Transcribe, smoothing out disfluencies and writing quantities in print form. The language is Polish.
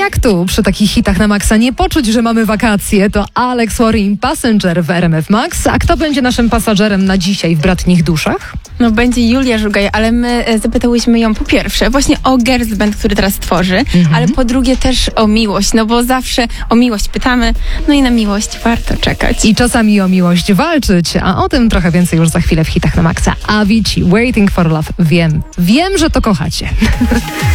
Jak tu przy takich hitach na maksa nie poczuć, że mamy wakacje? To Alex Warren, Passenger w RMF Max. A kto będzie naszym pasażerem na dzisiaj w Bratnich Duszach? No będzie Julia Żugaj, ale my zapytałyśmy ją po pierwsze właśnie o girls band, który teraz tworzy, ale po drugie też o miłość, no bo zawsze o miłość pytamy, no i na miłość warto czekać. I czasami o miłość walczyć, a o tym trochę więcej już za chwilę w hitach na maksa. Avicii, Waiting for Love. Wiem, że to kochacie.